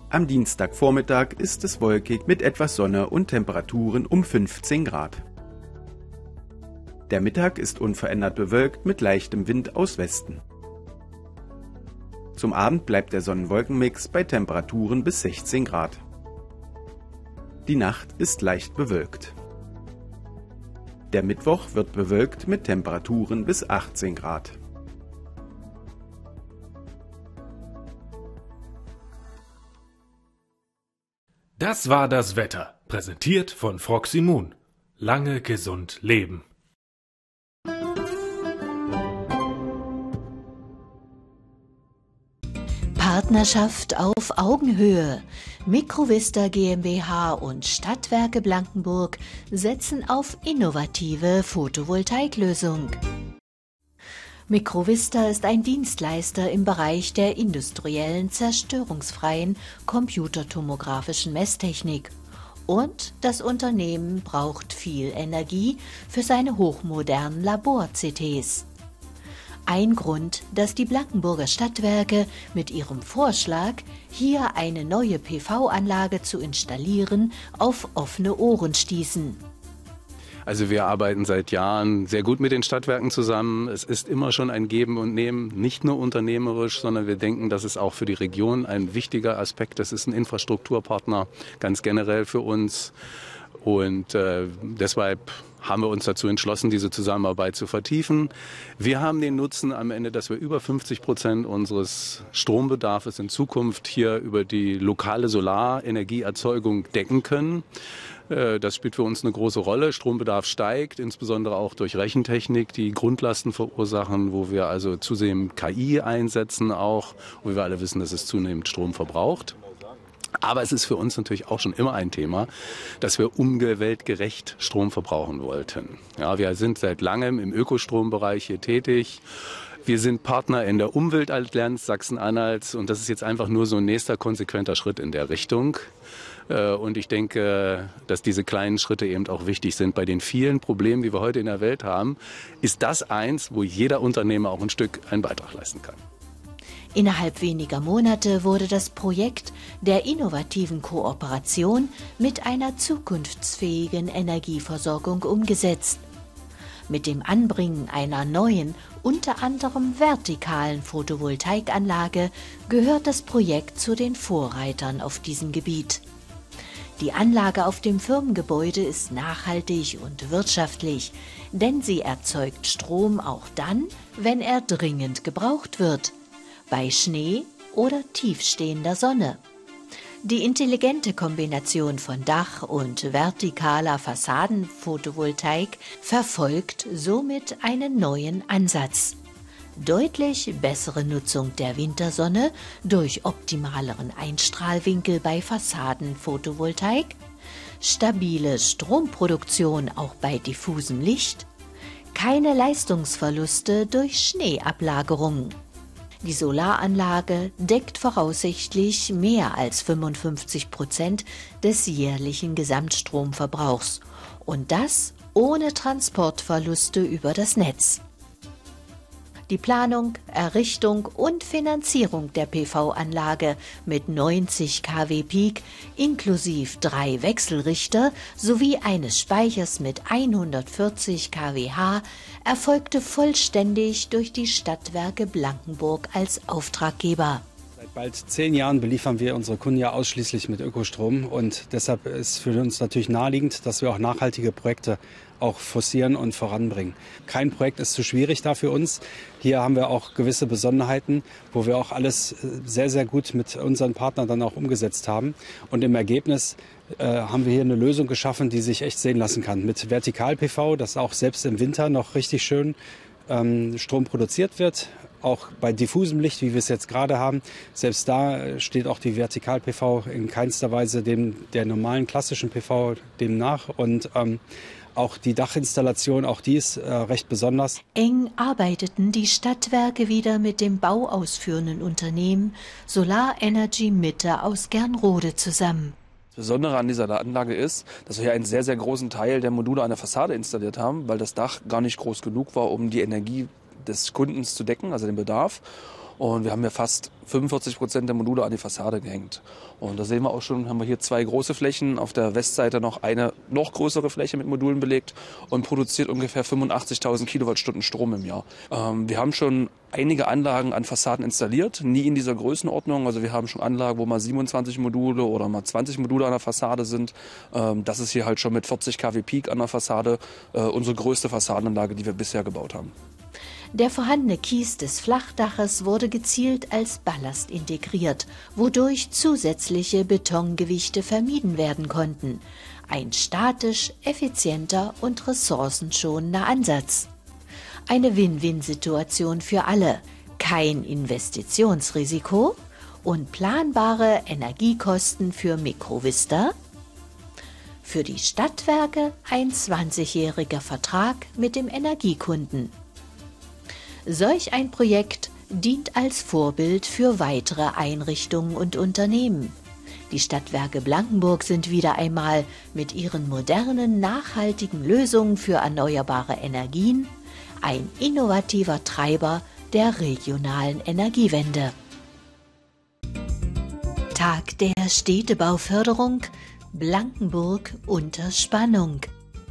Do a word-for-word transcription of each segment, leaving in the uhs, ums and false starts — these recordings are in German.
Am Dienstagvormittag ist es wolkig mit etwas Sonne und Temperaturen um fünfzehn Grad. Der Mittag ist unverändert bewölkt mit leichtem Wind aus Westen. Zum Abend bleibt der Sonn-Wolken-Mix bei Temperaturen bis sechzehn Grad. Die Nacht ist leicht bewölkt. Der Mittwoch wird bewölkt mit Temperaturen bis achtzehn Grad. Das war das Wetter, präsentiert von Froximун. Lange gesund leben. Partnerschaft auf Augenhöhe. Microvista GmbH und Stadtwerke Blankenburg setzen auf innovative Photovoltaiklösung. Microvista ist ein Dienstleister im Bereich der industriellen, zerstörungsfreien computertomografischen Messtechnik. Und das Unternehmen braucht viel Energie für seine hochmodernen Labor-C Ts. Ein Grund, dass die Blankenburger Stadtwerke mit ihrem Vorschlag, hier eine neue P V-Anlage zu installieren, auf offene Ohren stießen. Also wir arbeiten seit Jahren sehr gut mit den Stadtwerken zusammen. Es ist immer schon ein Geben und Nehmen, nicht nur unternehmerisch, sondern wir denken, das ist auch für die Region ein wichtiger Aspekt. Das ist ein Infrastrukturpartner ganz generell für uns. Und äh, deshalb haben wir uns dazu entschlossen, diese Zusammenarbeit zu vertiefen. Wir haben den Nutzen am Ende, dass wir über fünfzig Prozent unseres Strombedarfs in Zukunft hier über die lokale Solarenergieerzeugung decken können. Das spielt für uns eine große Rolle. Strombedarf steigt, insbesondere auch durch Rechentechnik, die Grundlasten verursachen, wo wir also zunehmend K I einsetzen auch, wo wir alle wissen, dass es zunehmend Strom verbraucht. Aber es ist für uns natürlich auch schon immer ein Thema, dass wir umweltgerecht Strom verbrauchen wollten. Ja, wir sind seit langem im Ökostrombereich hier tätig. Wir sind Partner in der Umweltallianz Sachsen-Anhalts und das ist jetzt einfach nur so ein nächster konsequenter Schritt in der Richtung. Und ich denke, dass diese kleinen Schritte eben auch wichtig sind. Bei den vielen Problemen, die wir heute in der Welt haben, ist das eins, wo jeder Unternehmer auch ein Stück einen Beitrag leisten kann. Innerhalb weniger Monate wurde das Projekt der innovativen Kooperation mit einer zukunftsfähigen Energieversorgung umgesetzt. Mit dem Anbringen einer neuen, unter anderem vertikalen Photovoltaikanlage gehört das Projekt zu den Vorreitern auf diesem Gebiet. Die Anlage auf dem Firmengebäude ist nachhaltig und wirtschaftlich, denn sie erzeugt Strom auch dann, wenn er dringend gebraucht wird, bei Schnee oder tiefstehender Sonne. Die intelligente Kombination von Dach- und vertikaler Fassadenphotovoltaik verfolgt somit einen neuen Ansatz. Deutlich bessere Nutzung der Wintersonne durch optimaleren Einstrahlwinkel bei Fassadenphotovoltaik, stabile Stromproduktion auch bei diffusem Licht, keine Leistungsverluste durch Schneeablagerung. Die Solaranlage deckt voraussichtlich mehr als fünfundfünfzig Prozent des jährlichen Gesamtstromverbrauchs und das ohne Transportverluste über das Netz. Die Planung, Errichtung und Finanzierung der P V-Anlage mit neunzig Kilowatt Peak inklusive drei Wechselrichter sowie eines Speichers mit hundertvierzig Kilowatt erfolgte vollständig durch die Stadtwerke Blankenburg als Auftraggeber. Seit bald zehn Jahren beliefern wir unsere Kunden ja ausschließlich mit Ökostrom und deshalb ist für uns natürlich naheliegend, dass wir auch nachhaltige Projekte auch forcieren und voranbringen. Kein Projekt ist zu schwierig da für uns. Hier haben wir auch gewisse Besonderheiten, wo wir auch alles sehr, sehr gut mit unseren Partnern dann auch umgesetzt haben. Und im Ergebnis äh, haben wir hier eine Lösung geschaffen, die sich echt sehen lassen kann. Mit Vertikal-P V, dass auch selbst im Winter noch richtig schön ähm, Strom produziert wird. Auch bei diffusem Licht, wie wir es jetzt gerade haben, selbst da steht auch die Vertikal-P V in keinster Weise dem der normalen klassischen P V dem nach. Und ähm, auch die Dachinstallation, auch die ist äh, recht besonders. Eng arbeiteten die Stadtwerke wieder mit dem bauausführenden Unternehmen Solar Energy Mitte aus Gernrode zusammen. Das Besondere an dieser Anlage ist, dass wir hier einen sehr, sehr großen Teil der Module an der Fassade installiert haben, weil das Dach gar nicht groß genug war, um die Energie des Kundens zu decken, also den Bedarf. Und wir haben ja fast fünfundvierzig Prozent der Module an die Fassade gehängt. Und da sehen wir auch schon, haben wir hier zwei große Flächen, auf der Westseite noch eine noch größere Fläche mit Modulen belegt und produziert ungefähr fünfundachtzigtausend Kilowattstunden Strom im Jahr. Ähm, wir haben schon einige Anlagen an Fassaden installiert, nie in dieser Größenordnung. Also wir haben schon Anlagen, wo mal siebenundzwanzig Module oder mal zwanzig Module an der Fassade sind. Ähm, das ist hier halt schon mit vierzig Kilowatt Peak an der Fassade äh, unsere größte Fassadenanlage, die wir bisher gebaut haben. Der vorhandene Kies des Flachdaches wurde gezielt als Ballast integriert, wodurch zusätzliche Betongewichte vermieden werden konnten. Ein statisch, effizienter und ressourcenschonender Ansatz. Eine Win-Win-Situation für alle, kein Investitionsrisiko und planbare Energiekosten für Microvista. Für die Stadtwerke ein zwanzigjähriger Vertrag mit dem Energiekunden. Solch ein Projekt dient als Vorbild für weitere Einrichtungen und Unternehmen. Die Stadtwerke Blankenburg sind wieder einmal mit ihren modernen, nachhaltigen Lösungen für erneuerbare Energien ein innovativer Treiber der regionalen Energiewende. Tag der Städtebauförderung, Blankenburg unter Spannung.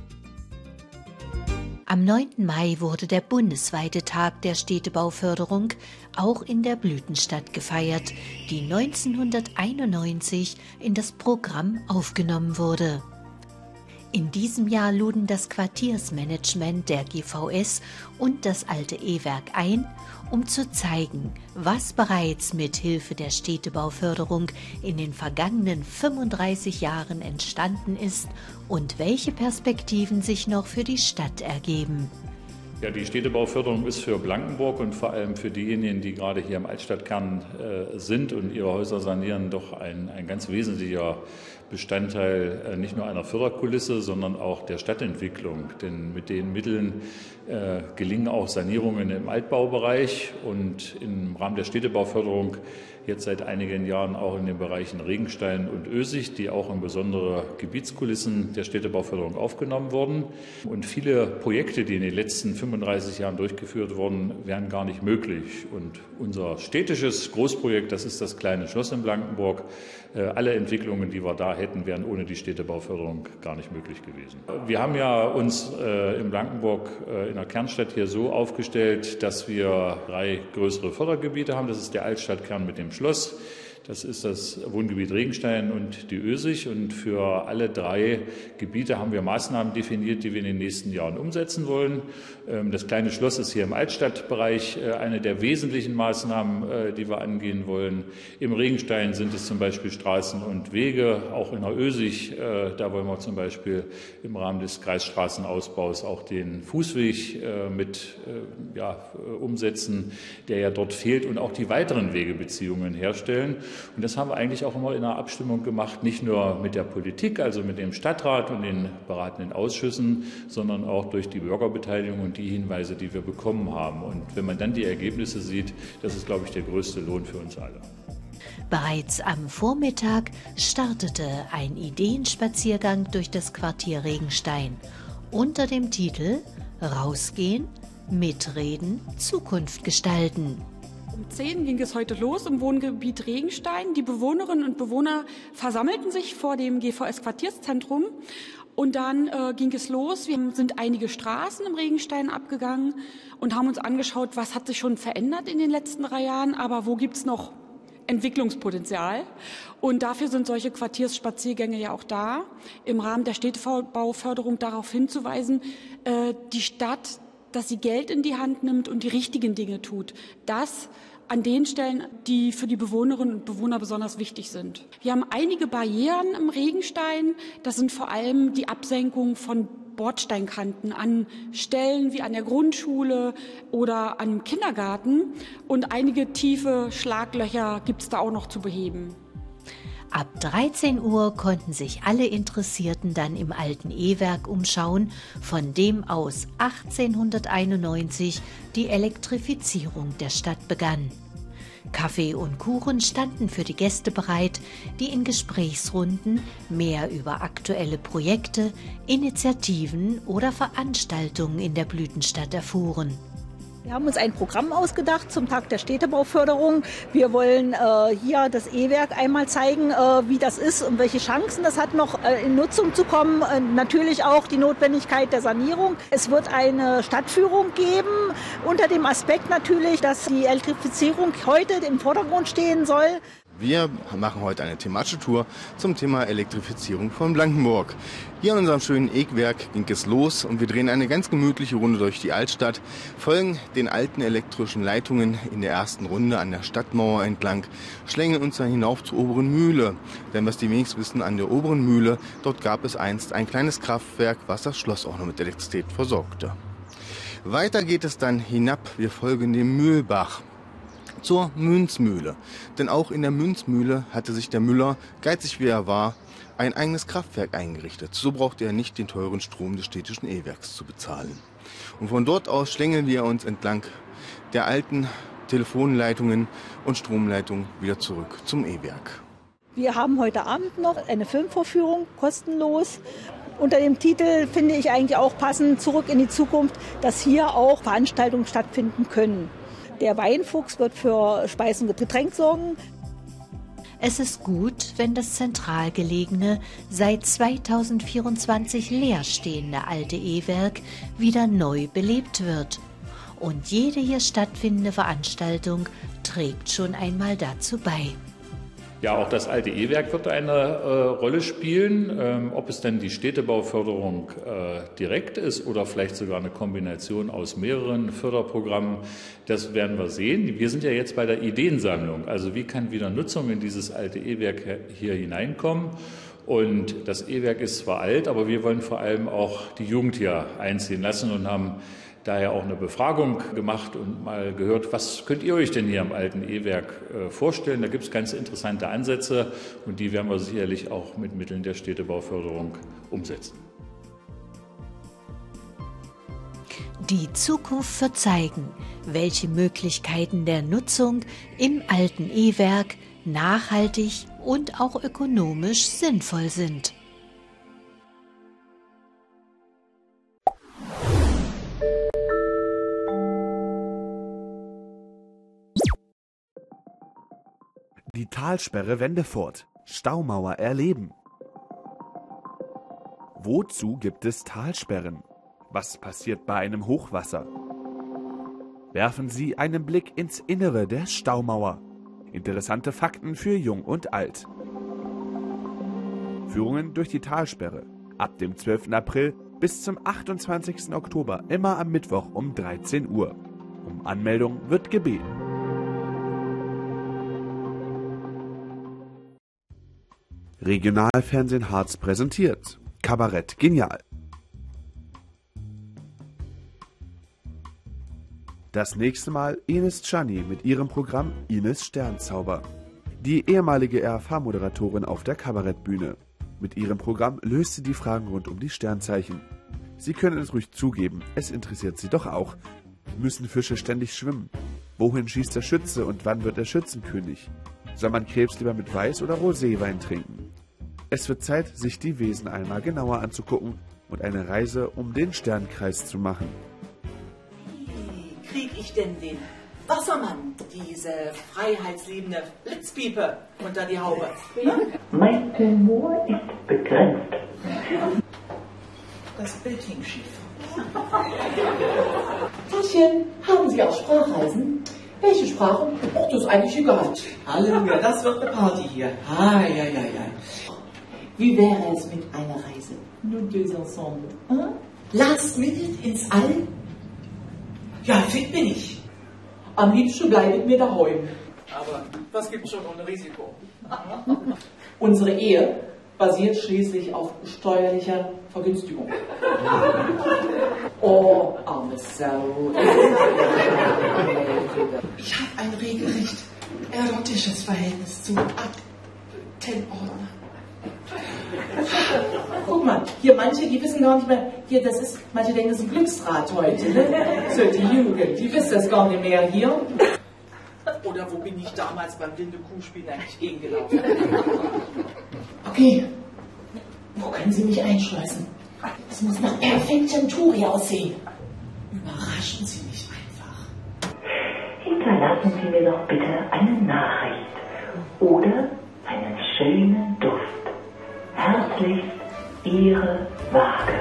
Am neunten Mai wurde der bundesweite Tag der Städtebauförderung auch in der Blütenstadt gefeiert, die neunzehnhunderteinundneunzig in das Programm aufgenommen wurde. In diesem Jahr luden das Quartiersmanagement der G V S und das alte E-Werk ein, um zu zeigen, was bereits mit Hilfe der Städtebauförderung in den vergangenen fünfunddreißig Jahren entstanden ist und welche Perspektiven sich noch für die Stadt ergeben. Ja, die Städtebauförderung ist für Blankenburg und vor allem für diejenigen, die gerade hier im Altstadtkern äh, sind und ihre Häuser sanieren, doch ein, ein ganz wesentlicher Bestandteil äh, nicht nur einer Förderkulisse, sondern auch der Stadtentwicklung. Denn mit den Mitteln äh, gelingen auch Sanierungen im Altbaubereich und im Rahmen der Städtebauförderung jetzt seit einigen Jahren auch in den Bereichen Regenstein und Ösig, die auch in besondere Gebietskulissen der Städtebauförderung aufgenommen wurden. Und viele Projekte, die in den letzten fünfunddreißig Jahren durchgeführt wurden, wären gar nicht möglich. Und unser städtisches Großprojekt, das ist das kleine Schloss in Blankenburg. Alle Entwicklungen, die wir da hätten, wären ohne die Städtebauförderung gar nicht möglich gewesen. Wir haben ja uns in Blankenburg in der Kernstadt hier so aufgestellt, dass wir drei größere Fördergebiete haben. Das ist der Altstadtkern mit dem Schloss. Das ist das Wohngebiet Regenstein und die Ösig. Und für alle drei Gebiete haben wir Maßnahmen definiert, die wir in den nächsten Jahren umsetzen wollen. Das kleine Schloss ist hier im Altstadtbereich eine der wesentlichen Maßnahmen, die wir angehen wollen. Im Regenstein sind es zum Beispiel Straßen und Wege. Auch in der Ösig, da wollen wir zum Beispiel im Rahmen des Kreisstraßenausbaus auch den Fußweg mit ja, umsetzen, der ja dort fehlt, und auch die weiteren Wegebeziehungen herstellen. Und das haben wir eigentlich auch immer in einer Abstimmung gemacht, nicht nur mit der Politik, also mit dem Stadtrat und den beratenden Ausschüssen, sondern auch durch die Bürgerbeteiligung und die Hinweise, die wir bekommen haben. Und wenn man dann die Ergebnisse sieht, das ist, glaube ich, der größte Lohn für uns alle. Bereits am Vormittag startete ein Ideenspaziergang durch das Quartier Regenstein unter dem Titel Rausgehen, mitreden, Zukunft gestalten. Um zehn ging es heute los im Wohngebiet Regenstein. Die Bewohnerinnen und Bewohner versammelten sich vor dem G V S-Quartierszentrum und dann äh, ging es los. Wir sind einige Straßen im Regenstein abgegangen und haben uns angeschaut, was hat sich schon verändert in den letzten drei Jahren, aber wo gibt es noch Entwicklungspotenzial. Und dafür sind solche Quartiersspaziergänge ja auch da, im Rahmen der Städtebauförderung darauf hinzuweisen, äh, die Stadt, dass sie Geld in die Hand nimmt und die richtigen Dinge tut. Das an den Stellen, die für die Bewohnerinnen und Bewohner besonders wichtig sind. Wir haben einige Barrieren im Regenstein. Das sind vor allem die Absenkung von Bordsteinkanten an Stellen wie an der Grundschule oder am Kindergarten. Und einige tiefe Schlaglöcher gibt es da auch noch zu beheben. Ab dreizehn Uhr konnten sich alle Interessierten dann im alten E-Werk umschauen, von dem aus achtzehnhunderteinundneunzig die Elektrifizierung der Stadt begann. Kaffee und Kuchen standen für die Gäste bereit, die in Gesprächsrunden mehr über aktuelle Projekte, Initiativen oder Veranstaltungen in der Blütenstadt erfuhren. Wir haben uns ein Programm ausgedacht zum Tag der Städtebauförderung. Wir wollen äh, hier das E-Werk einmal zeigen, äh, wie das ist und welche Chancen das hat, noch äh, in Nutzung zu kommen. Äh, natürlich auch die Notwendigkeit der Sanierung. Es wird eine Stadtführung geben, unter dem Aspekt natürlich, dass die Elektrifizierung heute im Vordergrund stehen soll. Wir machen heute eine thematische Tour zum Thema Elektrifizierung von Blankenburg. Hier in unserem schönen E-Werk ging es los und wir drehen eine ganz gemütliche Runde durch die Altstadt, folgen den alten elektrischen Leitungen in der ersten Runde an der Stadtmauer entlang, schlängeln uns dann hinauf zur oberen Mühle. Denn was die wenigsten wissen, an der oberen Mühle, dort gab es einst ein kleines Kraftwerk, was das Schloss auch noch mit Elektrizität versorgte. Weiter geht es dann hinab, wir folgen dem Mühlbach zur Münzmühle. Denn auch in der Münzmühle hatte sich der Müller, geizig wie er war, ein eigenes Kraftwerk eingerichtet. So brauchte er nicht den teuren Strom des städtischen E-Werks zu bezahlen. Und von dort aus schlängeln wir uns entlang der alten Telefonleitungen und Stromleitungen wieder zurück zum E-Werk. Wir haben heute Abend noch eine Filmvorführung, kostenlos. Unter dem Titel finde ich eigentlich auch passend, Zurück in die Zukunft, dass hier auch Veranstaltungen stattfinden können. Der Weinfuchs wird für Speis und Getränk sorgen. Es ist gut, wenn das zentral gelegene, seit zweitausendvierundzwanzig leerstehende alte E-Werk wieder neu belebt wird. Und jede hier stattfindende Veranstaltung trägt schon einmal dazu bei. Ja, auch das alte E-Werk wird eine äh, Rolle spielen. Ähm, ob es denn die Städtebauförderung äh, direkt ist oder vielleicht sogar eine Kombination aus mehreren Förderprogrammen, das werden wir sehen. Wir sind ja jetzt bei der Ideensammlung. Also wie kann wieder Nutzung in dieses alte E-Werk hier hineinkommen? Und das E-Werk ist zwar alt, aber wir wollen vor allem auch die Jugend hier einziehen lassen und haben daher auch eine Befragung gemacht und mal gehört, was könnt ihr euch denn hier am alten E-Werk äh, vorstellen? Da gibt es ganz interessante Ansätze und die werden wir sicherlich auch mit Mitteln der Städtebauförderung umsetzen. Die Zukunft wird zeigen, welche Möglichkeiten der Nutzung im alten E-Werk nachhaltig und auch ökonomisch sinnvoll sind. Die Talsperre Wendefurt. Staumauer erleben. Wozu gibt es Talsperren? Was passiert bei einem Hochwasser? Werfen Sie einen Blick ins Innere der Staumauer. Interessante Fakten für Jung und Alt. Führungen durch die Talsperre. Ab dem zwölften April bis zum achtundzwanzigsten Oktober, immer am Mittwoch um dreizehn Uhr. Um Anmeldung wird gebeten. Regionalfernsehen Harz präsentiert. Kabarett genial. Das nächste Mal Ines Czani mit ihrem Programm Ines Sternzauber. Die ehemalige R F H-Moderatorin auf der Kabarettbühne. Mit ihrem Programm löst sie die Fragen rund um die Sternzeichen. Sie können es ruhig zugeben, es interessiert sie doch auch. Müssen Fische ständig schwimmen? Wohin schießt der Schütze und wann wird er Schützenkönig? Soll man Krebs lieber mit Weiß- oder Roséwein trinken? Es wird Zeit, sich die Wesen einmal genauer anzugucken und eine Reise um den Sternkreis zu machen. Wie krieg ich denn den Wassermann, diese freiheitsliebende Blitzpiepe, unter die Haube? Mein Humor ist begrenzt. Das Bild hing schief. Taschen, haben Sie auch Sprachreisen? Welche Sprache? Oh, das ist eigentlich egal. Halleluja, das wird eine Party hier. Ah, ja, ja, ja. Wie wäre es mit einer Reise? Nous deux ensemble. Hm? Last minute ins All? Ja, fit bin ich. Am liebsten bleibe ich mir daheim. Aber was gibt's schon ohne Risiko? Unsere Ehe basiert schließlich auf steuerlicher Vergünstigung. Oh, arme Sau. Ich habe ein regelrecht erotisches Verhältnis zu Aktenordner. Guck mal, hier manche, die wissen gar nicht mehr, hier, das ist, manche denken, das ist ein Glücksrad heute, ne? So, die Jugend, die wissen das gar nicht mehr hier. Oder wo bin ich damals beim Blinde Kuhspielen eigentlich gegengelaufen? Okay, wo können Sie mich einschleusen? Es muss nach perfektem Turi aussehen. Überraschen Sie mich einfach. hinterlassen Sie mir doch bitte eine Nachricht oder einen schönen Duft. Herzlichst, Ihre Waage.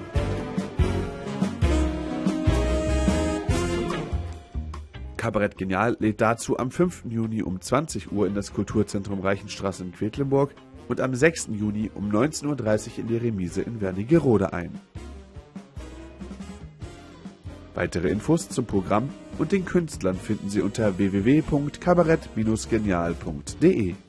Kabarett Genial lädt dazu am fünften Juni um zwanzig Uhr in das Kulturzentrum Reichenstraße in Quedlinburg und am sechsten Juni um neunzehn Uhr dreißig in die Remise in Wernigerode ein. Weitere Infos zum Programm und den Künstlern finden Sie unter w w w punkt kabarett Bindestrich genial punkt de.